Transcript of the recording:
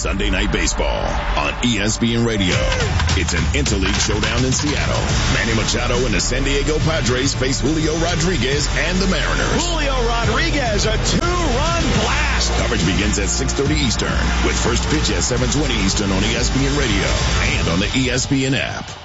Sunday Night Baseball on ESPN Radio. It's an interleague showdown in Seattle. Manny Machado and the San Diego Padres face Julio Rodriguez and the Mariners. Julio Rodriguez, a two-run blast. Coverage begins at 6:30 Eastern with first pitch at 7:20 Eastern on ESPN Radio and on the ESPN app.